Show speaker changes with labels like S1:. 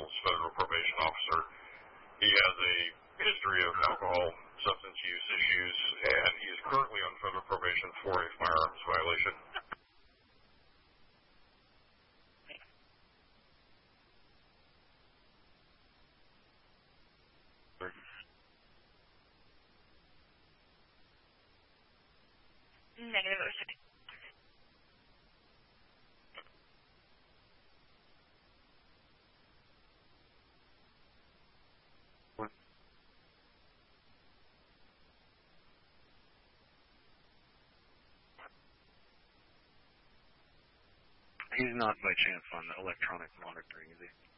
S1: Falls federal probation officer. He has a history of alcohol substance use issues, and he is currently on federal probation for a firearms violation.
S2: Negative.
S3: He's not by chance on the electronic monitoring, is he?